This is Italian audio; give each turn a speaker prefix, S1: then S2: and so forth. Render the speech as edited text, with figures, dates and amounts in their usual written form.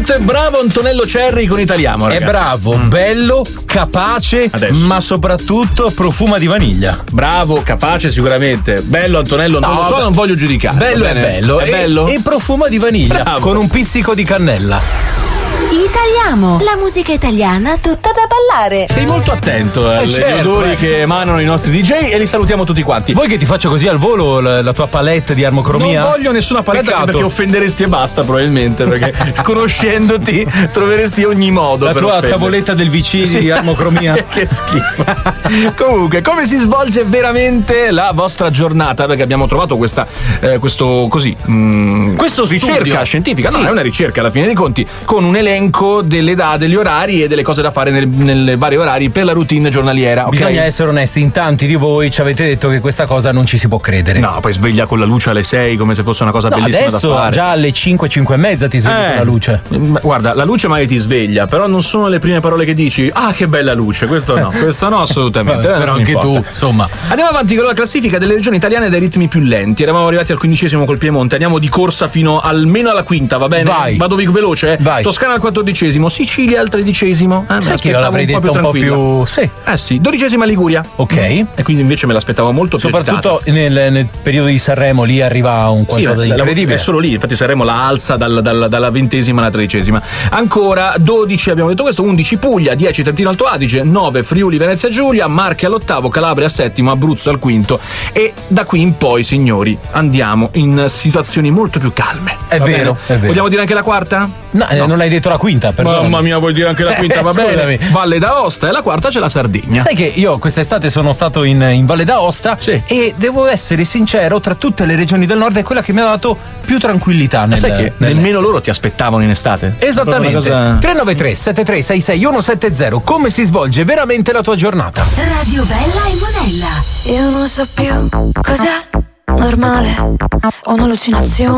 S1: Quanto è bravo Antonello Cerri con Italiamo, ragazzi.
S2: È bravo, bello, capace, ma soprattutto profuma di vaniglia.
S1: Bravo, capace sicuramente. Bello Antonello, non lo so, non voglio giudicare.
S2: Bello è bello.
S1: È bello?
S2: E profuma di vaniglia.
S1: Bravo.
S2: Con un pizzico di cannella.
S3: Italiamo, la musica italiana tutta da ballare.
S1: Sei molto attento agli odori che emanano i nostri DJ e li salutiamo tutti quanti.
S2: Vuoi che ti faccio così al volo la tua palette di armocromia?
S1: Non voglio nessuna palette perché offenderesti e basta, probabilmente, perché sconoscendoti troveresti ogni modo
S2: la
S1: per
S2: tua
S1: offendere.
S2: Tavoletta del vicino di armocromia.
S1: Che schifo. Comunque, come si svolge veramente la vostra giornata? Perché abbiamo trovato questo ricerca
S2: studio
S1: scientifica.
S2: Sì.
S1: No, è una ricerca alla fine dei conti, con un elenco delle degli orari e delle cose da fare nelle vari orari per la routine giornaliera. Okay?
S2: Bisogna essere onesti, in tanti di voi ci avete detto che questa cosa non ci si può credere.
S1: No, poi sveglia con la luce alle 6 come se fosse una cosa bellissima
S2: adesso
S1: da fare.
S2: già alle 5 e mezza ti svegli con la luce.
S1: Guarda, la luce mai ti sveglia, però non sono le prime parole che dici. Ah, che bella luce, questo no assolutamente.
S2: Però anche tu, insomma.
S1: Andiamo avanti con la classifica delle regioni italiane dai ritmi più lenti. Eravamo arrivati al 15° col Piemonte, andiamo di corsa fino almeno alla quinta, va bene?
S2: Vai.
S1: Vado veloce?
S2: Vai.
S1: Toscana al 14°, Sicilia al 13°.
S2: Sai che io l'avrei detto un po' più. Sì.
S1: Sì, 12° Liguria.
S2: Ok.
S1: E quindi invece me l'aspettavo molto più
S2: soprattutto nel periodo di Sanremo lì arriva un qualcosa di incredibile.
S1: È solo lì, infatti Sanremo la alza dalla 20ª alla 13ª. Ancora 12 abbiamo detto questo, 11 Puglia, 10 Trentino Alto Adige, 9 Friuli Venezia Giulia, Marche all'8°, Calabria al 7°, Abruzzo al 5° e da qui in poi, signori, andiamo in situazioni molto più calme.
S2: È vero.
S1: Vogliamo dire anche la quarta?
S2: No, non l'hai detto la quinta,
S1: Mamma mia, vuoi dire anche la quinta? Va bene. Valle d'Aosta e la quarta c'è la Sardegna.
S2: Sai che io quest'estate sono stato in Valle d'Aosta e devo essere sincero, tra tutte le regioni del nord è quella che mi ha dato più tranquillità.
S1: Sai che nemmeno loro ti aspettavano in estate?
S2: Esattamente. 393 7366 170. Come si svolge veramente la tua giornata?
S3: Radio Bella e Monella.
S4: Io non so più cos'è normale o un'allucinazione.